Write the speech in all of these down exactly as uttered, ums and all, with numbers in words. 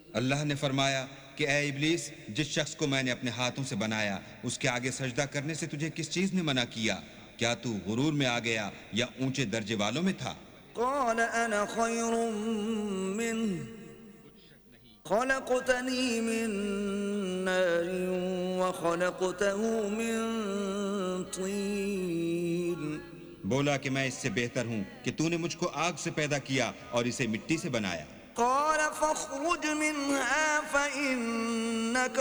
اللہ نے فرمایا کہ اے ابلیس، جس شخص کو میں نے اپنے ہاتھوں سے بنایا اس کے آگے سجدہ کرنے سے تجھے کس چیز نے منع کیا؟ کیا تو غرور میں آ گیا یا اونچے درجے والوں میں تھا؟ قال انا خير منه خلقتني من نار وخلقته من طين بولا کہ میں اس سے بہتر ہوں کہ تو نے مجھ کو آگ سے پیدا کیا اور اسے مٹی سے بنایا۔ قال فاخرج منها فإنك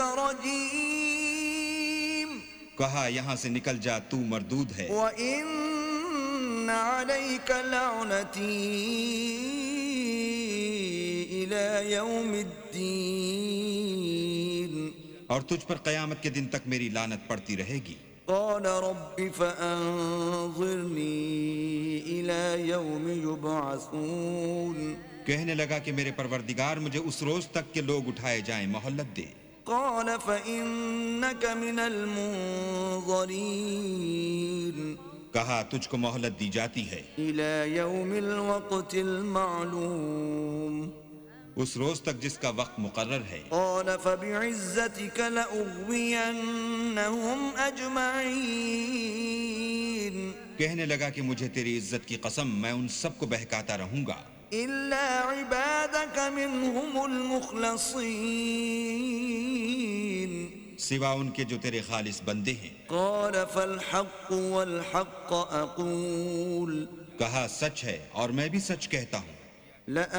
رجيم کہا یہاں سے نکل جا، تو مردود ہے، وإن عليك لعنتي إلى يوم الدين اور تجھ پر قیامت کے دن تک میری لعنت پڑتی رہے گی۔ قال رب فأنظرني إلى يوم يبعثون کہنے لگا کہ میرے پروردگار مجھے اس روز تک کہ لوگ اٹھائے جائیں مہلت دے۔ قال فإنك من المنظرين کہا تجھ کو مہلت دی جاتی ہے إلى يوم الوقت المعلوم اس روز تک جس کا وقت مقرر ہے۔ قال فبعزتك لأغوينهم أجمعين کہنے لگا کہ مجھے تیری عزت کی قسم میں ان سب کو بہکاتا رہوں گا إلا عبادك منهم المخلصين سوا ان کے جو تیرے خالص بندے ہیں۔ قال فالحق والحق أقول کہا سچ ہے اور میں بھی سچ کہتا ہوں۔